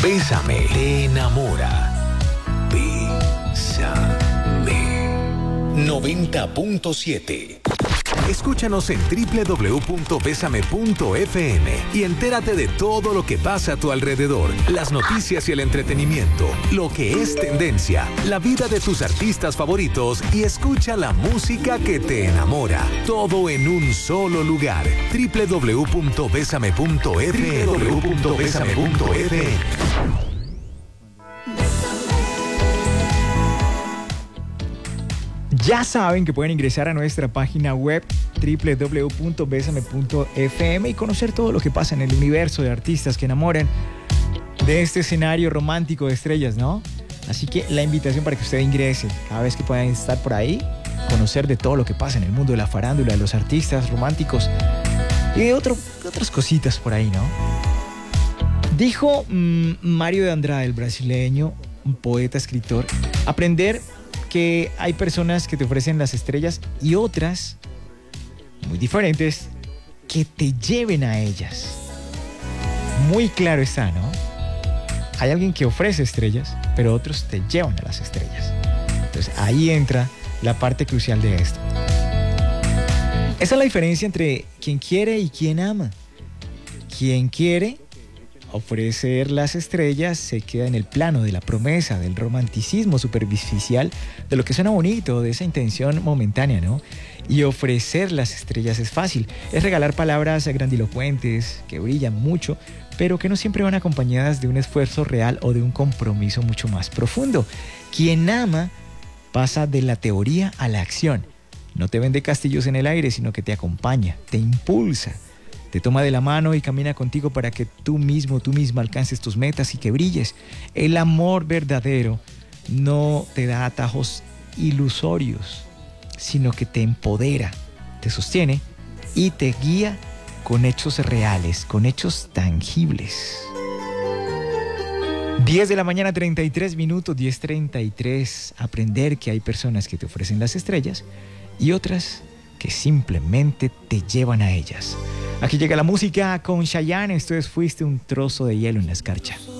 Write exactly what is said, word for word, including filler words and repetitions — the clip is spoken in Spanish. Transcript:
Bésame, te enamora. Bésame. noventa punto siete. Escúchanos en doble u doble u doble u punto bésame punto efe eme y entérate de todo lo que pasa a tu alrededor, las noticias y el entretenimiento, lo que es tendencia, la vida de tus artistas favoritos y escucha la música que te enamora. Todo en un solo lugar. doble u doble u doble u punto bésame punto efe eme. doble u doble u doble u punto bésame punto efe eme. Ya saben que pueden ingresar a nuestra página web doble u doble u doble u punto bésame punto efe eme y conocer todo lo que pasa en el universo de artistas que enamoran de este escenario romántico de estrellas, ¿no? Así que la invitación para que usted ingrese cada vez que puedan estar por ahí, conocer de todo lo que pasa en el mundo de la farándula, de los artistas románticos y de, otro, de otras cositas por ahí, ¿no? Dijo mmm, Mario de Andrade, el brasileño, un poeta, escritor, aprender que hay personas que te ofrecen las estrellas y otras muy diferentes que te lleven a ellas. Muy claro está, ¿no? Hay alguien que ofrece estrellas, pero otros te llevan a las estrellas. Entonces ahí entra la parte crucial de esto. Esa es la diferencia entre quien quiere y quien ama. Quien quiere ofrecer las estrellas se queda en el plano de la promesa, del romanticismo superficial, de lo que suena bonito, de esa intención momentánea, ¿no? Y ofrecer las estrellas es fácil, es regalar palabras grandilocuentes que brillan mucho, pero que no siempre van acompañadas de un esfuerzo real o de un compromiso mucho más profundo. Quien ama pasa de la teoría a la acción. No te vende castillos en el aire, sino que te acompaña, te impulsa, te toma de la mano y camina contigo para que tú mismo, tú misma alcances tus metas y que brilles. El amor verdadero no te da atajos ilusorios, sino que te empodera, te sostiene y te guía con hechos reales, con hechos tangibles. diez de la mañana, treinta y tres minutos, diez treinta y tres. Aprender que hay personas que te ofrecen las estrellas y otras que simplemente te llevan a ellas. Aquí llega la música con Chayanne. Esto es Fuiste un trozo de hielo en la escarcha.